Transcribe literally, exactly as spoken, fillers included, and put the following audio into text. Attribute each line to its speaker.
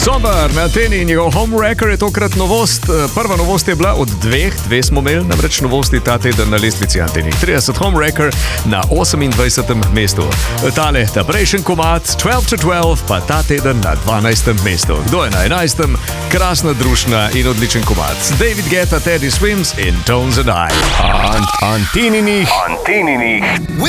Speaker 1: Sommer na Ateni, njegov Home Wrecker je tokrat novost. Prva novost je bila od dveh, dve smo imeli, namreč novosti ta teden na lestvici Ateni. trideset Home Wrecker na osemindvajsetem mestu. Tale, ta prejšen komad, dvanajst to dvanajst, pa ta teden na dvanajstem mestu. Kdo je na enajstem? Krasna, družna in odličen komad. David Guetta, Teddy Swims in Tones and I.
Speaker 2: Anteninih. Anteninih.